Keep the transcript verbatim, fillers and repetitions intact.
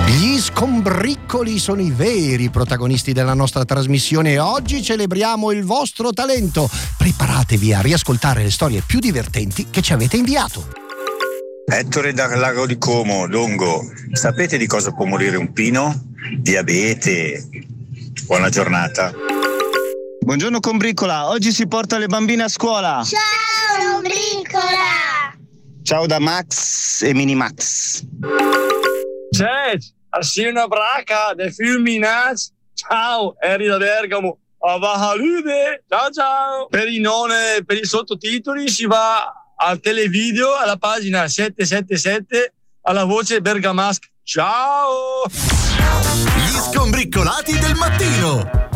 Gli scombriccoli sono i veri protagonisti della nostra trasmissione e oggi celebriamo il vostro talento. Preparatevi a riascoltare le storie più divertenti che ci avete inviato. Ettore dal Lago di Como, Longo. Sapete di cosa può morire un pino? Diabete. Buona giornata. Buongiorno Combriccola, oggi si porta le bambine a scuola. Ciao Combriccola. Ciao da Max e Mini Max. C'è, assi una braca del Fulminaz. Ciao, eri da Bergamo. A Vahalude. Ciao ciao. Per i non, per i sottotitoli si va al televideo alla pagina settecentosettantasette alla voce bergamasca. Ciao. Gli scombriccolati del mattino.